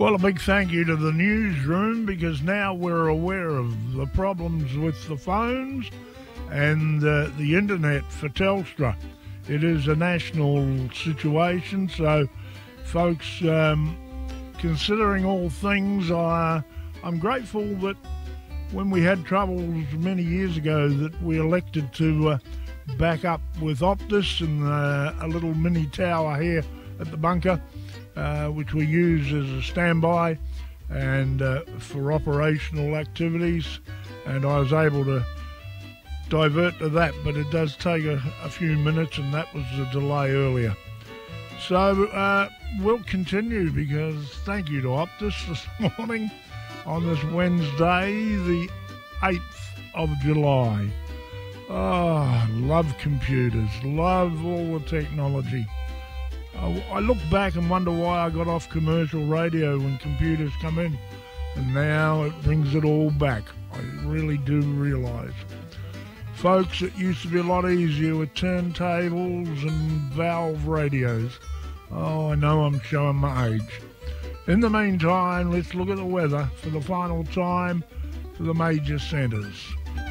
Well, a big thank you to the newsroom, because now we're aware of the problems with the phones and the internet for Telstra. It is a national situation, so folks, considering all things, I'm grateful that when we had troubles many years ago that we elected to back up with Optus and a little mini tower here at the bunker, which we use as a standby and for operational activities, and I was able to divert to that, but it does take a few minutes, and that was the delay earlier. So we'll continue, because thank you to Optus this morning on this Wednesday, the 8th of July. Oh, love computers, love all the technology. I look back and wonder why I got off commercial radio when computers come in, and now it brings it all back. I really do realise. Folks, it used to be a lot easier with turntables and valve radios. Oh, I know I'm showing my age. In the meantime, let's look at the weather for the final time for the major centres.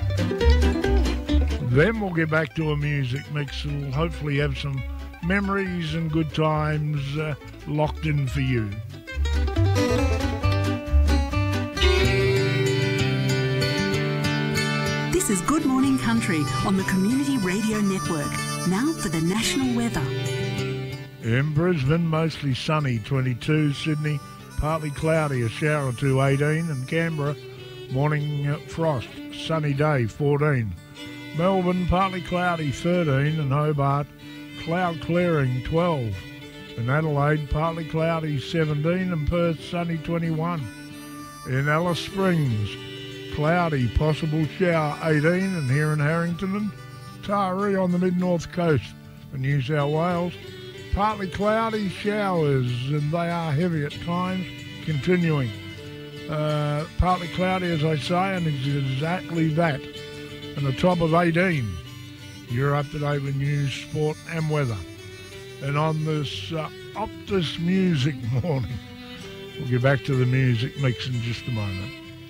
Then we'll get back to a music mix and we'll hopefully have some memories and good times locked in for you. This is Good Morning Country on the Community Radio Network. Now for the national weather. In Brisbane, mostly sunny, 22. Sydney, partly cloudy, a shower or two, 18. And Canberra, morning frost, sunny day, 14. Melbourne, partly cloudy, 13. And Hobart, cloud clearing, 12. In Adelaide, partly cloudy, 17. And Perth, sunny, 21. In Alice Springs, cloudy, possible shower, 18. And here in Harrington and Taree on the mid-north coast of New South Wales, partly cloudy, showers, and they are heavy at times, continuing. Partly cloudy, as I say, and it's exactly that. And the top of 18. You're up to date with news, sport and weather. And on this Optus Music morning, we'll get back to the music mix in just a moment.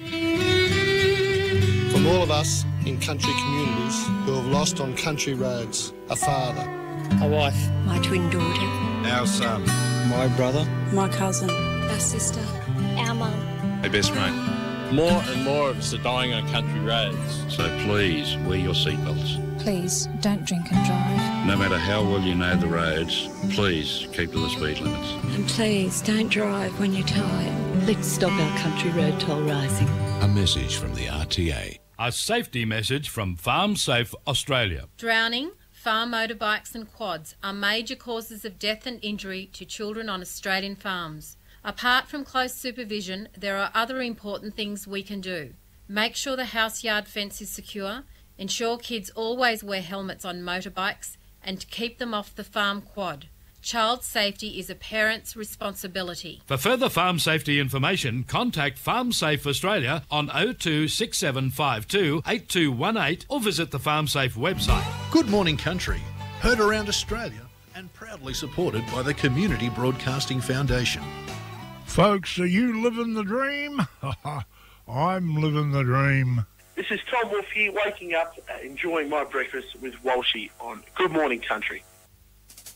From all of us in country communities who have lost on country roads, a father, a wife, my twin daughter, our son, my brother, my cousin, our sister, our mum, my best mate. More and more of us are dying on country roads. So please wear your seatbelts. Please don't drink and drive. No matter how well you know the roads, please keep to the speed limits. And please don't drive when you're tired. Let's stop our country road toll rising. A message from the RTA. A safety message from Farm Safe Australia. Drowning, farm motorbikes and quads are major causes of death and injury to children on Australian farms. Apart from close supervision, there are other important things we can do. Make sure the house yard fence is secure, ensure kids always wear helmets on motorbikes, and keep them off the farm quad. Child safety is a parent's responsibility. For further farm safety information, contact Farm Safe Australia on 02 6752 8218 or visit the Farm Safe website. Good Morning Country, heard around Australia and proudly supported by the Community Broadcasting Foundation. Folks, are you living the dream? I'm living the dream. This is Tom Wolfe here, waking up, enjoying my breakfast with Walshy on Good Morning Country.